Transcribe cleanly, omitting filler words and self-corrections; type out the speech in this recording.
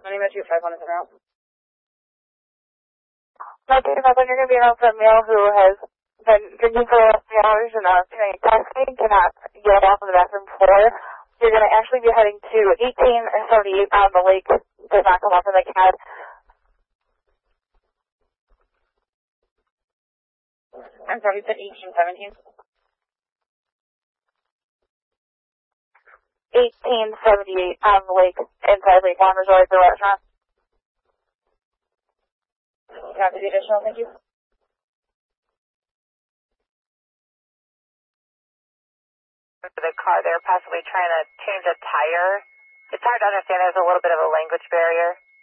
Anyway, 25 on his route. No, you're going to be around for a male who has been drinking for 3 hours and doing intoxicating, cannot get off of the bathroom floor. You're going to actually be heading to 1878 on the lake. Does not come off of the cab. I'm sorry, you said 1817? 1878 on the lake inside Lake Lawn Resort, the restaurant. Copy the additional, thank you. The car, they're possibly trying to change a tire. It's hard to understand. There's a little bit of a language barrier.